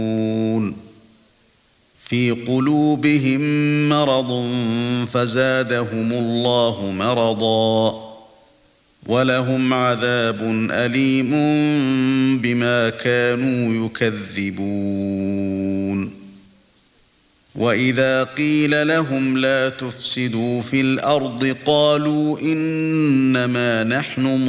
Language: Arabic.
في قلوبهم مرض فزادهم الله مرضا ولهم عذاب أليم بما كانوا يكذبون وإذا قيل لهم لا تفسدوا في الأرض قالوا إنما نحن